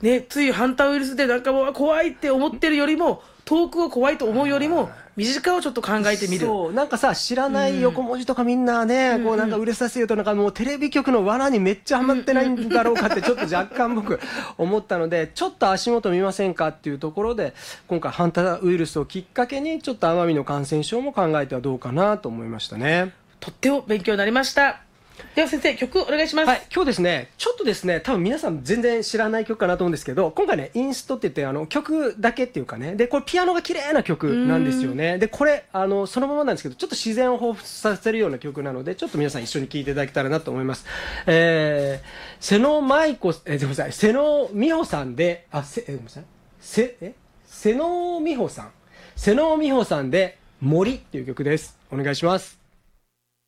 ね、ついハンターウイルスでなんかもう怖いって思ってるよりも、遠くを怖いと思うよりも身近をちょっと考えてみる。 そうなんかさ、知らない横文字とかみんなね、こうなんか売れさせようと、なんかもうテレビ局の罠にめっちゃハマってないんだろうかってちょっと若干僕思ったので、ちょっと足元見ませんかっていうところで、今回ハンターウイルスをきっかけにちょっと奄美の感染症も考えてはどうかなと思いましたね。 とっても勉強になりました。では先生、曲お願いします。 はい、今日ですね、ちょっとですね、多分皆さん全然知らない曲かなと思うんですけど、今回ね、インストって言って曲だけっていうかね、でこれピアノが綺麗な曲なんですよね。でこれそのままなんですけど、ちょっと自然を彷彿させるような曲なので、ちょっと皆さん一緒に聴いていただけたらなと思います。瀬野舞子、ごめんなさい、瀬野美穂さんで、ごめんなさい、瀬野美穂さんで森っていう曲です。お願いします。